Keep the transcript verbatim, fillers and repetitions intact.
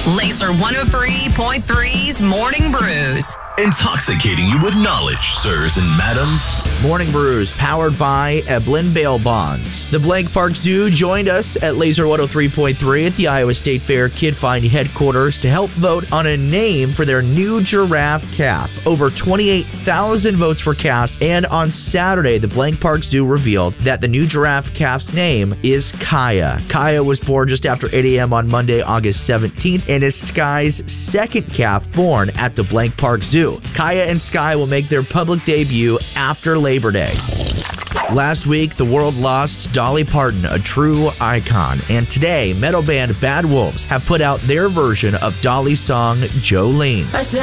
Laser one oh three point three's Morning Brews. Intoxicating you with knowledge, sirs and madams. Morning Brews, powered by Eblin Bail Bonds. The Blank Park Zoo joined us at Laser one oh three point three at the Iowa State Fair Kid Find headquarters to help vote on a name for their new giraffe calf. Over twenty-eight thousand votes were cast, and on Saturday, the Blank Park Zoo revealed that the new giraffe calf's name is Kaya. Kaya was born just after eight a.m. on Monday, August seventeenth, and is Sky's second calf born at the Blank Park Zoo. Kaya and Sky will make their public debut after Labor Day. Last week, the world lost Dolly Parton, a true icon, and today, metal band Bad Wolves have put out their version of Dolly's song, Jolene. I said